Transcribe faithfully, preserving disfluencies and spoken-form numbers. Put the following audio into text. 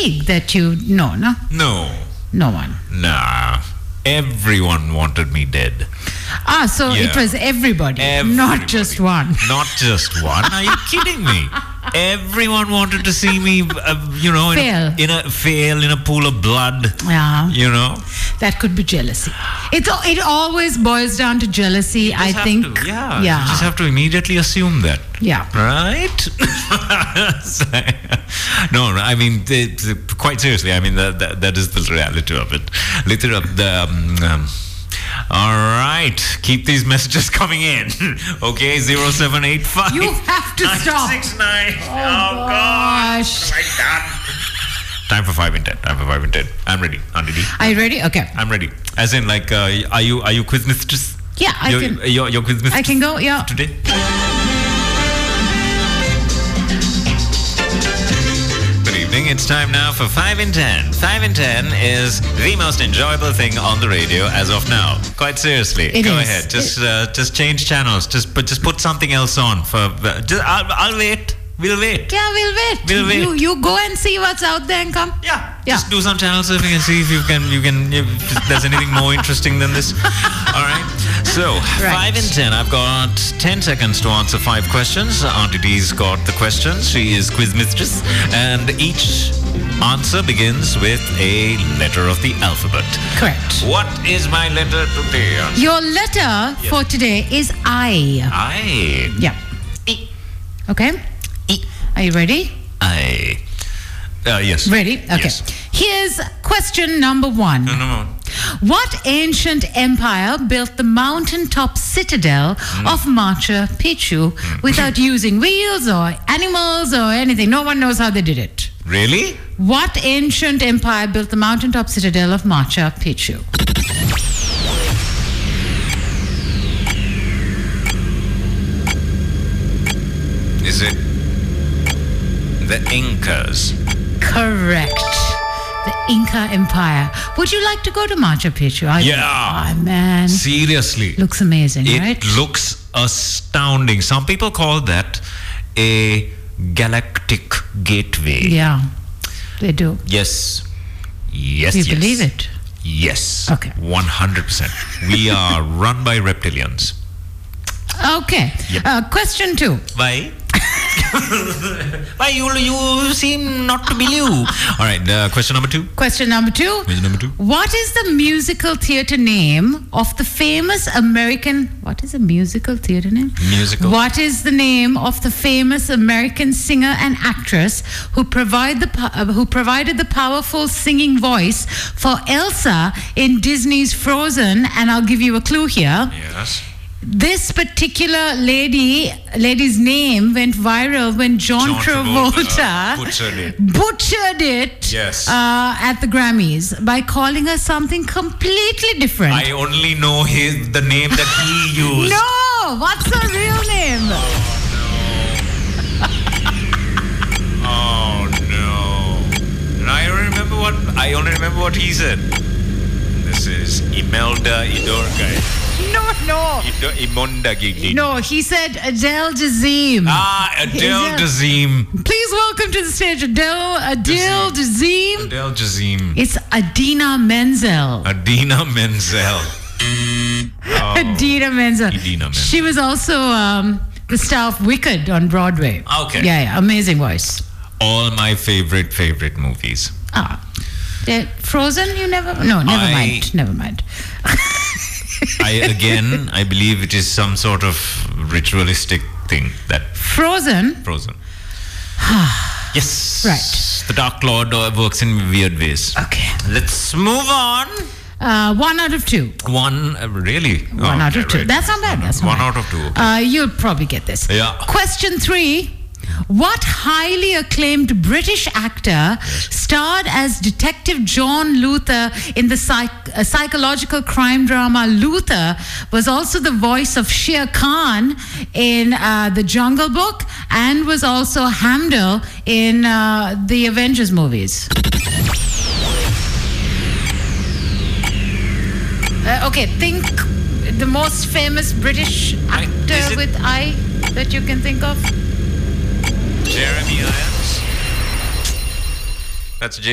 colleague that you know, no? No. No one. Nah. Everyone wanted me dead. Ah, so Yeah. it was everybody, Everybody. not just one. Not just one. Are you kidding me? Everyone wanted to see me, uh, you know, in Fail. a, in a fail in a pool of blood. Yeah. You know, That could be jealousy. It it always boils down to jealousy, You I just have think. to, yeah, Yeah. You just have to immediately assume that. Yeah. Right? No, I mean, it, quite seriously, I mean, that, that, that is the reality of it. Liter of the. Um, um, all right, keep these messages coming in. Okay, zero seven eight five. You have to stop. Six nine. Oh, Oh, gosh. gosh. Like that. Time for five and ten. Time for five and ten. I'm ready, Auntie D. Are you ready? Okay. I'm ready. As in, like, uh, are you are you quiz mistress? Yeah, I you're, can. You're, you're quiz mistress. I can go. Yeah. Today. Good evening. It's time now for five in ten. five in ten is the most enjoyable thing on the radio as of now. Quite seriously. It Go is. ahead. Just uh, just change channels. Just put just put something else on. For uh, just, I'll, I'll wait. We'll wait. Yeah, we'll wait. We'll wait. You you go and see what's out there and come. Yeah. Yeah. Just do some channel surfing and see if you can you can if there's anything more interesting than this. All right. So Right. five in ten. I've got ten seconds to answer five questions. Auntie D's got the questions. She is quiz mistress, and each answer begins with a letter of the alphabet. Correct. What is my letter today? Your letter for today is I. I. Yeah. E. Okay. E. Are you ready? I. Uh, yes. Ready? Okay. Yes. Here's question number one. No, no, no. What ancient empire built the mountaintop citadel of Machu Picchu without using wheels or animals or anything? No one knows how they did it. Really? What ancient empire built the mountaintop citadel of Machu Picchu? Is it the Incas? Correct. The Inca Empire. Would you like to go to Machu Picchu? I, Yeah. Oh, man. Seriously. Looks amazing, It right? looks astounding. Some people call that a galactic gateway. Yeah, they do. Yes. Yes, You yes. believe it? Yes. Okay. one hundred percent. We are run by reptilians. Okay. Yep. Uh, question two. Why? Why you you seem not to believe? All right. Uh, question number two. Question number two. Question number two. What is the musical theater name of the famous American? What is the musical theater name? Musical. What is the name of the famous American singer and actress who provide the po- uh, who provided the powerful singing voice for Elsa in Disney's Frozen? And I'll give you a clue here. Yes. This particular lady, lady's name went viral when John, John Travolta, Travolta butchered it. butchered it Yes. uh, at the Grammys by calling her something completely different. I only know his the name that he used. No, what's her real name? Oh no! And I don't remember what I only remember what he said. This is Imelda Idorgai. No, no. Ido, Imonda Gigi. No, he said Adele Dazeem. Ah, Adele Adele. Dazeem. Please welcome to the stage Adele, Adele Dazeem. Adele Dazeem. It's Adina Menzel. Adina Menzel. Oh, Adina Menzel. Idina Menzel. She was also um, the star of Wicked on Broadway. Okay. Yeah, yeah, amazing voice. all my favorite favorite movies. Ah, the Frozen. You never. No, never I- mind. Never mind. I again, I believe it is some sort of ritualistic thing that Frozen. Frozen. Yes. Right. The Dark Lord uh, works in weird ways. Okay. Let's move on. Uh, one out of two. One, uh, really? One Oh, out of okay, two. right. That's not bad. That's not One bad. out of two. Okay. Uh, you'll probably get this. Yeah. Question three. What highly acclaimed British actor starred as Detective John Luther in the psych- uh, psychological crime drama Luther, was also the voice of Shere Khan in uh, The Jungle Book, and was also Hamdall in uh, the Avengers movies? Uh, okay, think the most famous British I- actor is it- with I that you can think of. Jeremy Irons. That's J.